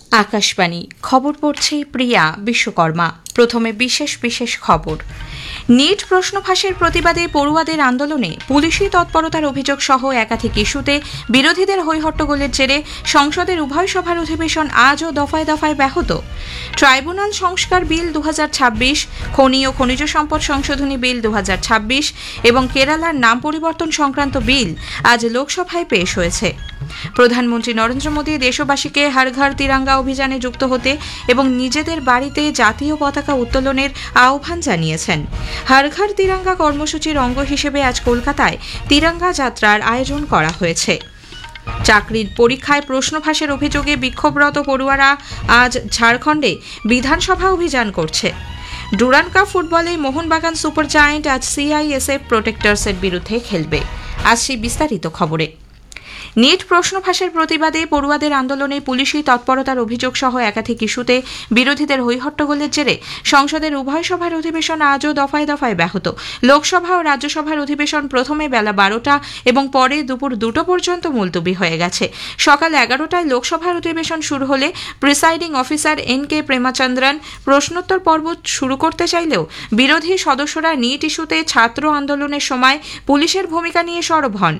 আকাশবাণী খবর পড়ছে প্রিয়া বিশ্বকর্মা। প্রথমে বিশেষ বিশেষ খবর। নিট প্রশ্ন ফাঁসের প্রতিবাদে পড়ুয়াদের আন্দোলনে পুলিশি তৎপরতার অভিযোগ সহ একাধিক ইস্যুতে বিরোধীদের হৈহট্টগোলের জেরে সংসদের উভয় সভার অধিবেশন আজও দফায় দফায় ব্যাহত। ট্রাইব্যুনাল সংস্কার বিল 2026, খনি ও খনিজ সম্পদ সংশোধনী বিল 2026 এবং কেরালার নাম পরিবর্তন সংক্রান্ত বিল আজ লোকসভায় পেশ হয়েছে। প্রধানমন্ত্রী নরেন্দ্র মোদী দেশবাসীকে হর ঘর তিরঙ্গা অভিযানে যুক্ত হতে এবং নিজেদের বাড়িতে জাতীয় পতাকা উত্তোলনের আহ্বান জানিয়েছেন। হর ঘর তিরঙ্গা কর্মসূচির অঙ্গ হিসেবে আজ কলকাতায় তিরঙ্গা যাত্রার আয়োজন করা হয়েছে। চাকরির পরীক্ষায় প্রশ্ন ফাঁসের অভিযোগে বিক্ষোভরত পড়ুয়ারা আজ ঝাড়খণ্ডে বিধানসভা অভিযান করছে। ডুরান্ড কাপ ফুটবলে মোহনবাগান সুপার জায়ান্ট আজ CISF প্রোটেক্টরসের বিরুদ্ধে খেলবে। আসছি বিস্তারিত খবরে। নিট প্রশ্ন ফাঁসের প্রতিবাদে পড়ুয়াদের আন্দোলনে পুলিশি তৎপরতার অভিযোগ সহ একাধিক ইস্যুতে বিরোধীদের হৈহট্টগোলের জেরে সংসদের উভয় সভার অধিবেশন আজও দফায় দফায় ব্যাহত। লোকসভা ও রাজ্যসভার অধিবেশন প্রথমে বেলা 12টা এবং পরে দুপুর 2টো পর্যন্ত মুলতবি হয়ে গেছে। সকাল 11টায় লোকসভার অধিবেশন শুরু হলে প্রিসাইডিং অফিসার NK প্রেমাচন্দ্রন প্রশ্নোত্তর পর্ব শুরু করতে চাইলেও বিরোধী সদস্যরা নিট ইস্যুতে ছাত্র আন্দোলনের সময় পুলিশের ভূমিকা নিয়ে সরব হন।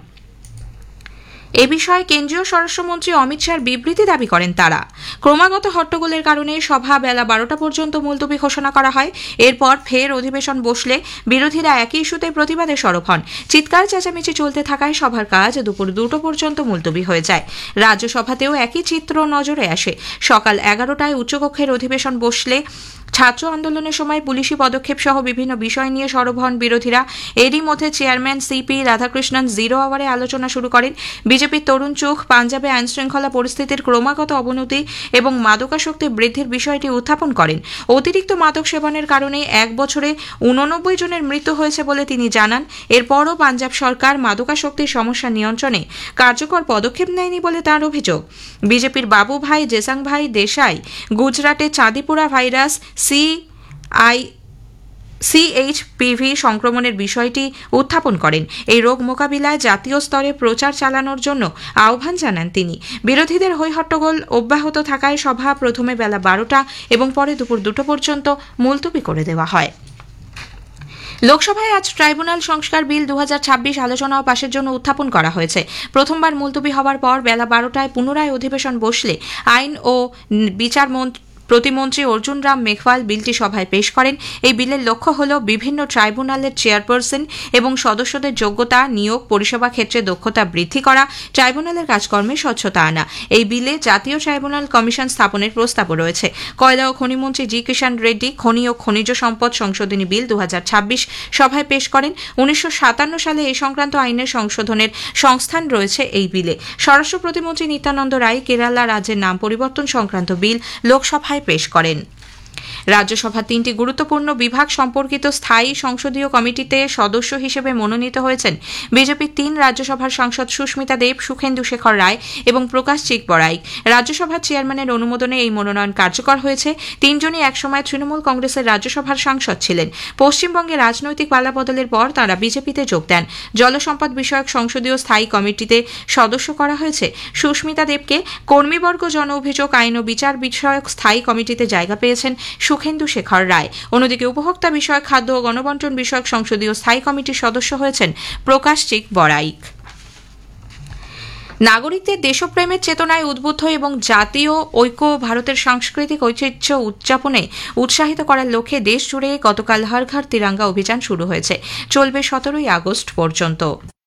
এ বিষয়ে কেন্দ্রীয় স্বরাষ্ট্রমন্ত্রী অমিত শাহর বিবৃতি দাবি করেন তারা। ক্রমাগত হট্টগোলের কারণে সভা বেলা 12টা পর্যন্ত মুলতবি ঘোষণা করা হয়। এরপর ফের অধিবেশন বসলে বিরোধীরা একই ইস্যুতে প্রতিবাদে সরব হন। চিৎকার চেঁচামেচি চলতে থাকায় সভার কাজ দুপুর 2টো পর্যন্ত মুলতবি হয়ে যায়। রাজ্যসভাতেও একই চিত্র নজরে আসে। সকাল 11টায় উচ্চকক্ষের অধিবেশন বসলে ছাত্র আন্দোলনের সময় পুলিশি পদক্ষেপ সহ বিভিন্ন বিষয় নিয়ে সরব হন বিরোধীরা। এরই মধ্যে চেয়ারম্যান CP রাধাকৃষ্ণন 0 আওয়ারে আলোচনা শুরু করেন। বিজেপির তরুণ চোখ পাঞ্জাবে আইনশৃঙ্খলা পরিস্থিতির ক্রমাগত অবনতি এবং মাদকাসক্তি বৃদ্ধির বিষয়টি উত্থাপন করেন। অতিরিক্ত মাদক সেবনের কারণে 1 বছরে 89 জনের মৃত্যু হয়েছে বলে তিনি জানান। এরপরও পাঞ্জাব সরকার মাদকাসক্তির সমস্যা নিয়ন্ত্রণে কার্যকর পদক্ষেপ নেয়নি বলে তাঁর অভিযোগ। বিজেপির বাবুভাই জেসাংভাই দেশাই গুজরাটে চাঁদিপুরা ভাইরাস CHPV সংক্রমণের বিষয়টি উত্থাপন করেন। এই রোগ মোকাবিলায় জাতীয় স্তরে প্রচার চালানোর জন্য আহ্বান জানান তিনি। বিরোধীদের হৈহট্টগোল অব্যাহত থাকায় সভা প্রথমে বেলা 12টা এবং পরে দুপুর 2টো পর্যন্ত মুলতবি করে দেওয়া হয়। লোকসভায় আজ ট্রাইব্যুনাল সংস্কার বিল 2026 আলোচনা ও পাশের জন্য উত্থাপন করা হয়েছে। প্রথমবার মুলতবি হওয়ার পর বেলা 12টায় পুনরায় অধিবেশন বসলে আইন ও বিচার প্রতিমন্ত্রী অর্জুন রাম মেঘওয়াল বিলটি সভায় পেশ করেন। এই বিলের লক্ষ্য হল বিভিন্ন ট্রাইব্যুনালের চেয়ারপারসন এবং সদস্যদের যোগ্যতা, নিয়োগ, পরিষেবা ক্ষেত্রে দক্ষতা বৃদ্ধি করা, ট্রাইব্যুনালের কাজকর্মে স্বচ্ছতা আনা। এই বিলে জাতীয় ট্রাইব্যুনাল কমিশন স্থাপনের প্রস্তাবও রয়েছে। কয়লা ও খনিমন্ত্রী জি কিষাণ রেড্ডি খনি ও খনিজ সম্পদ সংশোধনী বিল 2026 সভায় পেশ করেন। 1957 সালে এই সংক্রান্ত আইনের সংশোধনের সংস্থান রয়েছে এই বিলে। স্বরাষ্ট্র প্রতিমন্ত্রী নিত্যানন্দ রায় কেরালা রাজ্যের নাম পরিবর্তন সংক্রান্ত বিল লোকসভায় পেশ করেন। রাজ্যসভার 3টি গুরুত্বপূর্ণ বিভাগ সম্পর্কিত স্থায়ী সংসদীয় কমিটিতে সদস্য হিসেবে মনোনীত হয়েছেন বিজেপির 3 রাজ্যসভার সাংসদ সুস্মিতা দেব, সুখেন্দু শেখর রায় এবং প্রকাশ চিক বড়াইক। রাজ্যসভার চেয়ারম্যানের অনুমোদনে এই মনোনয়ন কার্যকর হয়েছে। 3জনই একসময় তৃণমূল কংগ্রেসের রাজ্যসভার সাংসদ ছিলেন। পশ্চিমবঙ্গে রাজনৈতিক পালাবদলের পর তাঁরা বিজেপিতে যোগ দেন। জলসম্পদ বিষয়ক সংসদীয় স্থায়ী কমিটিতে সদস্য করা হয়েছে। সুস্মিতা দেবকে কর্মীবর্গ জন অভিযোগ আইন ও বিচার বিষয়ক স্থায়ী কমিটিতে জায়গা পেয়েছেন সুখেন্দু শেখর রায়। অন্যদিকে উপভোক্তা বিষয়ক, খাদ্য ও গণবন্টন বিষয়ক সংসদীয় স্থায়ী কমিটির সদস্য হয়েছেন প্রকাশ চিক বড়াইক। নাগরিকদের দেশপ্রেমের চেতনায় উদ্বুদ্ধ এবং জাতীয় ঐক্য ভারতের সাংস্কৃতিক ঐতিহ্য উদযাপনে উৎসাহিত করার লক্ষ্যে দেশ জুড়ে গতকাল হর ঘর তিরঙ্গা অভিযান শুরু হয়েছে। চলবে 17ই আগস্ট পর্যন্ত।